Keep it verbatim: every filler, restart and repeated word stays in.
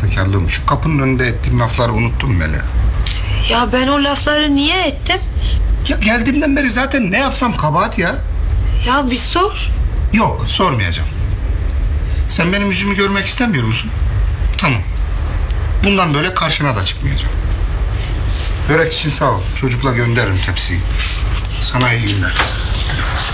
sahtekarlığımı, şu kapının önünde ettiğim lafları unuttun mu Melia? Ya ben o lafları niye ettim? Ya geldiğimden beri zaten ne yapsam kabahat ya. Ya bir sor. Yok, sormayacağım. Sen benim yüzümü görmek istemiyor musun? Tamam. Bundan böyle karşına da çıkmayacağım. Börek için sağ ol. Çocukla gönderirim tepsiyi. Sana iyi günler.